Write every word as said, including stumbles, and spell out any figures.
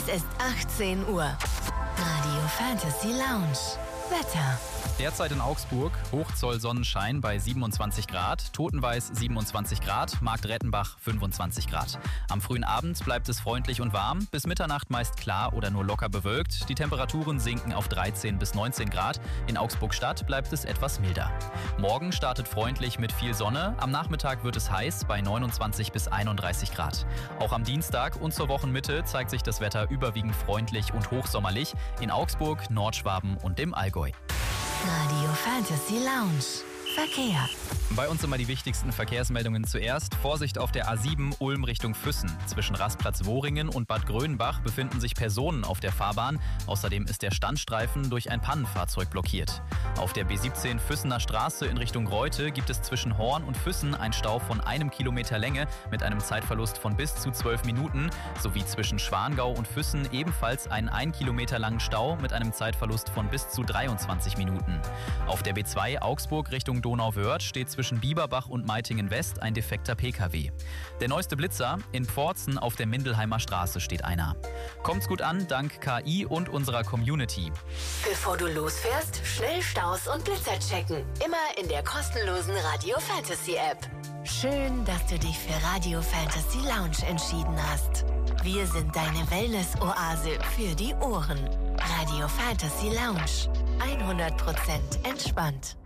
Es ist achtzehn Uhr. Radio Fantasy Lounge. Wetter. Derzeit in Augsburg, Hochzoll Sonnenschein bei siebenundzwanzig Grad, Totenveiß siebenundzwanzig Grad, Marktrettenbach fünfundzwanzig Grad. Am frühen Abend bleibt es freundlich und warm, bis Mitternacht meist klar oder nur locker bewölkt. Die Temperaturen sinken auf dreizehn bis neunzehn Grad. In Augsburg-Stadt bleibt es etwas milder. Morgen startet freundlich mit viel Sonne. Am Nachmittag wird es heiß bei neunundzwanzig bis einunddreißig Grad. Auch am Dienstag und zur Wochenmitte zeigt sich das Wetter überwiegend freundlich und hochsommerlich in Augsburg, Nordschwaben und dem Allgäu. Radio Fantasy Lounge. Verkehr. Bei uns immer die wichtigsten Verkehrsmeldungen zuerst. Vorsicht auf der A sieben Ulm Richtung Füssen. Zwischen Rastplatz Wohringen und Bad Grönbach befinden sich Personen auf der Fahrbahn. Außerdem ist der Standstreifen durch ein Pannenfahrzeug blockiert. Auf der B siebzehn Füssener Straße in Richtung Reute gibt es zwischen Horn und Füssen einen Stau von einem Kilometer Länge mit einem Zeitverlust von bis zu zwölf Minuten. Sowie zwischen Schwangau und Füssen ebenfalls einen ein Kilometer langen Stau mit einem Zeitverlust von bis zu dreiundzwanzig Minuten. Auf der B zwei Augsburg Richtung Donauwörth steht zwischen Bieberbach und Meitingen West ein defekter P K W. Der neueste Blitzer, in Pforzen auf der Mindelheimer Straße steht einer. Kommt's gut an, dank K I und unserer Community. Bevor du losfährst, schnell Staus und Blitzer checken. Immer in der kostenlosen Radio Fantasy App. Schön, dass du dich für Radio Fantasy Lounge entschieden hast. Wir sind deine Wellness-Oase für die Ohren. Radio Fantasy Lounge. hundert Prozent entspannt.